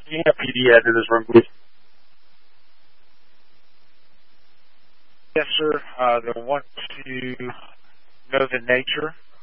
Can you have PD add to this room, please? Yes, sir. They want to know the nature